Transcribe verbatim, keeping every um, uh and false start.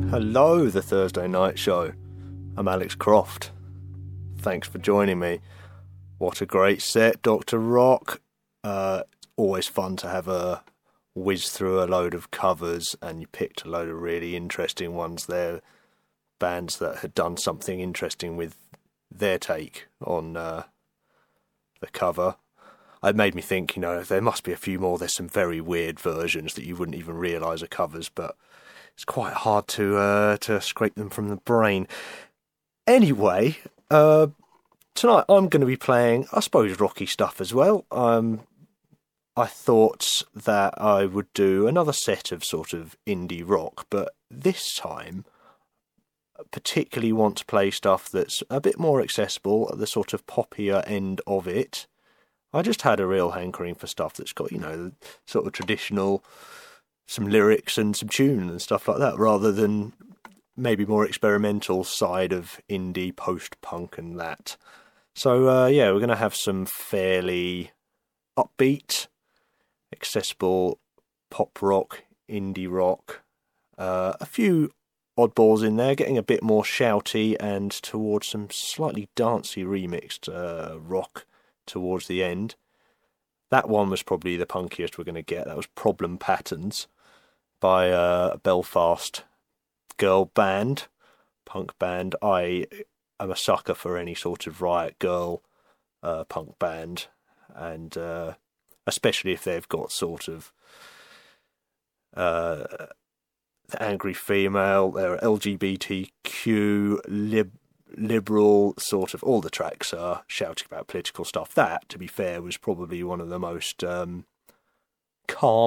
Hello, the Thursday Night Show. I'm Alex Croft. Thanks for joining me. What a great set, Doctor Rock. Uh, always fun to have a whiz through a load of covers, and you picked a load of really interesting ones there. Bands that had done something interesting with their take on uh, the cover. It made me think, you know, there must be a few more. There's some very weird versions that you wouldn't even realise are covers, but it's quite hard to uh, to scrape them from the brain. Anyway, uh, tonight I'm going to be playing, I suppose, rocky stuff as well. Um, I thought that I would do another set of sort of indie rock, but this time I particularly want to play stuff that's a bit more accessible at the sort of poppier end of it. I just had a real hankering for stuff that's got, you know, sort of traditional, some lyrics and some tune and stuff like that, rather than maybe more experimental side of indie post-punk and that. So, uh, yeah, we're going to have some fairly upbeat, accessible pop rock, indie rock, uh, a few oddballs in there, getting a bit more shouty and towards some slightly dancey remixed uh, rock towards the end. That one was probably the punkiest we're going to get. That was Problem Patterns by a Belfast girl band, punk band. I am a sucker for any sort of riot girl uh, punk band, and uh, especially if they've got sort of uh, the angry female, they're L G B T Q, lib liberal, sort of, all the tracks are shouting about political stuff. That, to be fair, was probably one of the most um, calm